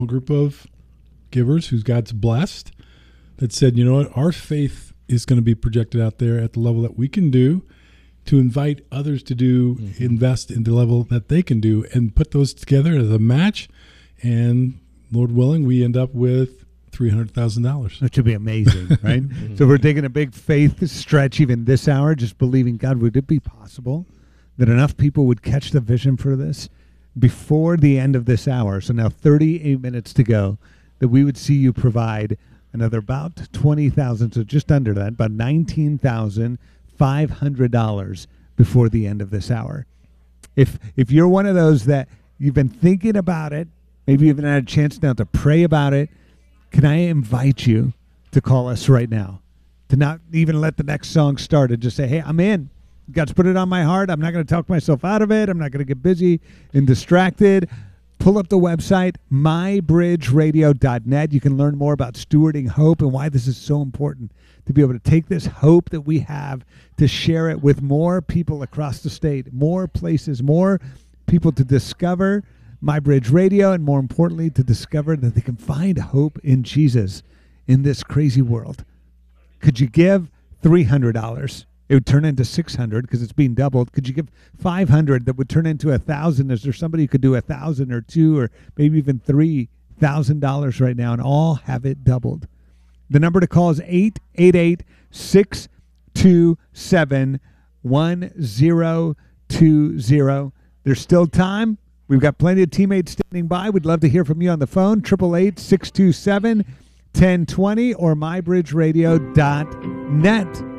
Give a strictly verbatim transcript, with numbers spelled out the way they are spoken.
group of givers who God's blessed that said, you know what, our faith is going to be projected out there at the level that we can do to invite others to do, mm-hmm. invest in the level that they can do, and put those together as a match. And Lord willing, we end up with three hundred thousand dollars. That should be amazing, right? Mm-hmm. So we're taking a big faith stretch even this hour, just believing, God, would it be possible that enough people would catch the vision for this before the end of this hour? So now thirty-eight minutes to go, that we would see you provide another about twenty thousand dollars, so just under that, about nineteen thousand five hundred dollars before the end of this hour. If if you're one of those that you've been thinking about it, maybe you haven't had a chance now to pray about it, can I invite you to call us right now? To not even let the next song start and just say, hey, I'm in. God's put it on my heart. I'm not going to talk myself out of it. I'm not going to get busy and distracted. Pull up the website, my bridge radio dot net. You can learn more about stewarding hope and why this is so important, to be able to take this hope that we have to share it with more people across the state, more places, more people to discover MyBridge Radio, and more importantly, to discover that they can find hope in Jesus in this crazy world. Could you give three hundred dollars? It would turn into six hundred because it's being doubled. Could you give five hundred that would turn into one thousand? Is there somebody who could do one thousand or two or maybe even three thousand dollars right now and all have it doubled? The number to call is eight eight eight, six two seven, one zero two zero. There's still time. We've got plenty of teammates standing by. We'd love to hear from you on the phone, eight eight eight, six two seven, one zero two zero or my bridge radio dot net.